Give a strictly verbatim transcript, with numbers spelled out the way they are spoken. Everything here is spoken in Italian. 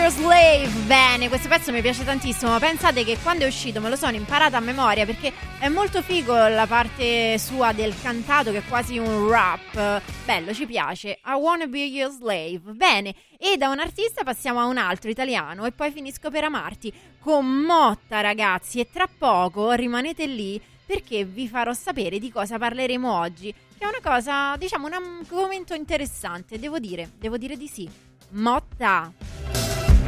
Your Slave. Bene, questo pezzo mi piace tantissimo. Pensate che quando è uscito me lo sono imparata a memoria, perché è molto figo la parte sua del cantato, che è quasi un rap. Bello, ci piace. I wanna be your slave. Bene, e da un artista passiamo a un altro italiano e poi finisco per amarti con Motta, ragazzi. E tra poco rimanete lì, perché vi farò sapere di cosa parleremo oggi, che è una cosa, diciamo, un argomento interessante. Devo dire, devo dire di sì. Motta.